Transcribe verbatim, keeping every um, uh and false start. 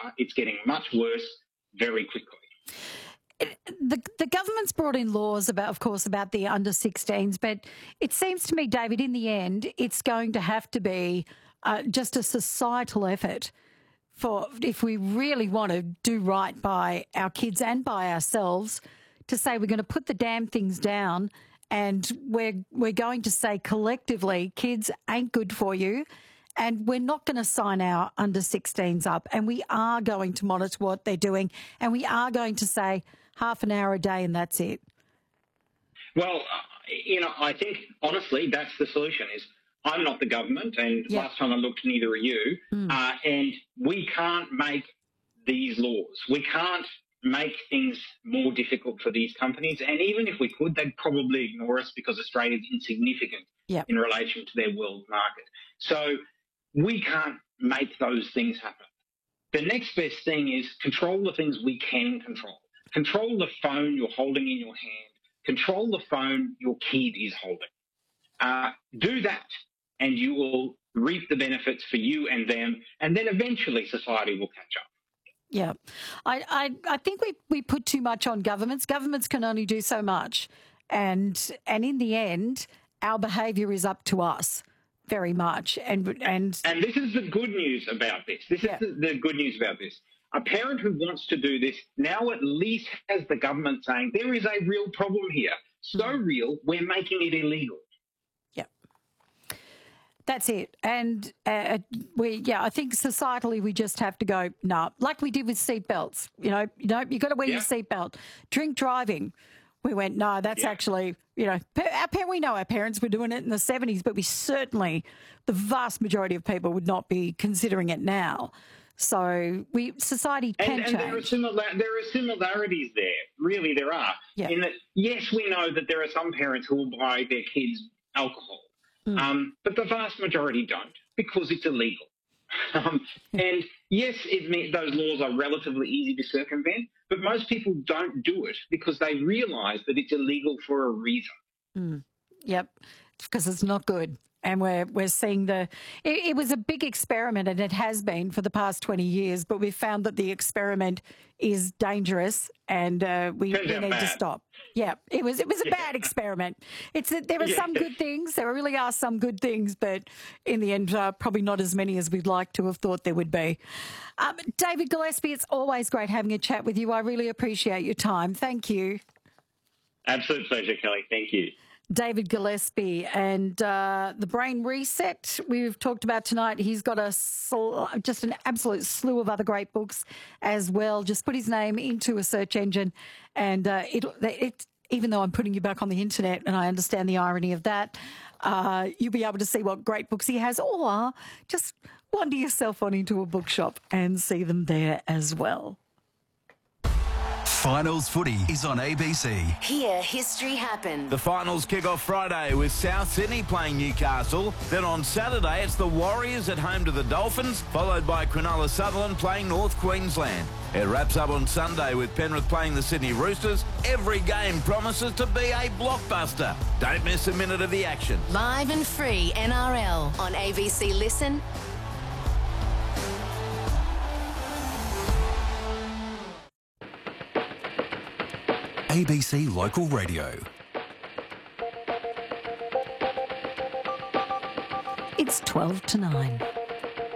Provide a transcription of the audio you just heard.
are, it's getting much worse very quickly. The, the government's brought in laws about, of course, about the under sixteens, but it seems to me, David, in the end, it's going to have to be uh, just a societal effort for if we really want to do right by our kids and by ourselves, to say we're going to put the damn things down and we're we're going to say collectively, kids ain't good for you. And we're not going to sign our under sixteens up, and we are going to monitor what they're doing, and we are going to say half an hour a day and that's it. Well, you know, I think, honestly, that's the solution is I'm not the government, and yep. last time I looked, neither are you, mm. uh, and we can't make these laws. We can't make things more difficult for these companies, and even if we could, they'd probably ignore us because Australia's insignificant yep. in relation to their world market. So we can't make those things happen. The next best thing is control the things we can control. Control the phone you're holding in your hand. Control the phone your kid is holding. Uh, do that, and you will reap the benefits for you and them, and then eventually society will catch up. Yeah. I, I, I think we, we put too much on governments. Governments can only do so much. And and in the end, our behaviour is up to us. Very much. And and and this is the good news about this. This yeah. is the, the good news about this. A parent who wants to do this now at least has the government saying there is a real problem here. So mm. real, we're making it illegal. Yeah. That's it. And uh, we, yeah, I think societally we just have to go, no, nah, like we did with seatbelts. You know, you know, you've got to wear yeah. your seatbelt. Drink driving. We went, no, that's yeah. actually, you know, our, we know our parents were doing it in the seventies, but we certainly, the vast majority of people would not be considering it now. So we society can and, and change. There are, simila- there are similarities there. Really, there are. Yeah. In that, yes, we know that there are some parents who will buy their kids alcohol, mm. um, but the vast majority don't because it's illegal. Um, and yes, it mean, those laws are relatively easy to circumvent, but most people don't do it because they realise that it's illegal for a reason. Mm. Yep, because it's not good. And we're we're seeing the it, it was a big experiment, and it has been for the past twenty years, but we've found that the experiment is dangerous, and uh, we, we need bad. to stop. Yeah, it was it was a yeah. bad experiment. It's that there are yeah. some good things, there really are some good things, but in the end, uh, probably not as many as we'd like to have thought there would be. Um, David Gillespie, it's always great having a chat with you. I really appreciate your time. Thank you. Absolute pleasure, Kelly. Thank you. David Gillespie, and uh, the Brain Reset we've talked about tonight. He's got a sl- just an absolute slew of other great books as well. Just put his name into a search engine, and uh, it, it even though I'm putting you back on the internet, and I understand the irony of that, uh, you'll be able to see what great books he has, or just wander yourself on into a bookshop and see them there as well. Finals footy is on A B C. Hear history happen. The finals kick off Friday with South Sydney playing Newcastle. Then on Saturday, it's the Warriors at home to the Dolphins, followed by Cronulla Sutherland playing North Queensland. It wraps up on Sunday with Penrith playing the Sydney Roosters. Every game promises to be a blockbuster. Don't miss a minute of the action. Live and free N R L on A B C Listen. A B C Local Radio. It's twelve to nine.